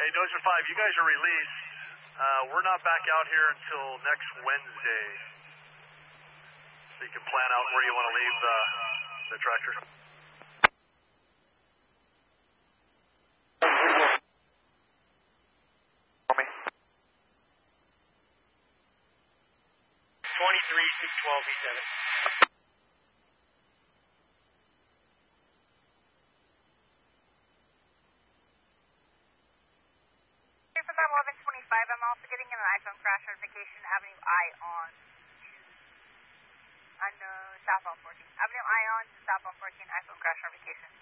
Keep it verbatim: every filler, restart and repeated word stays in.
Hey, Dozer five, you guys are released. Uh, we're not back out here until next Wednesday. So you can plan out where you want to leave the, the tractor. twenty-three six twelve V seven. From that eleven twenty-five, I'm also getting an iPhone crash notification, Avenue I on to unknown southbound fourteen. Avenue I on to southbound fourteen, iPhone crash notification.